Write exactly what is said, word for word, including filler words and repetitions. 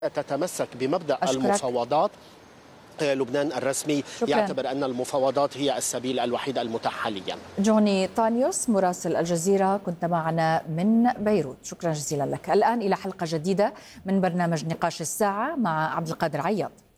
تتمسك بمبدأ أشكرك. المفاوضات. لبنان الرسمي شكراً. يعتبر أن المفاوضات هي السبيل الوحيد المتاح حاليا. جوني طانيوس مراسل الجزيرة كنت معنا من بيروت، شكرا جزيلا لك. الآن إلى حلقة جديدة من برنامج نقاش الساعة مع عبد القادر عياض.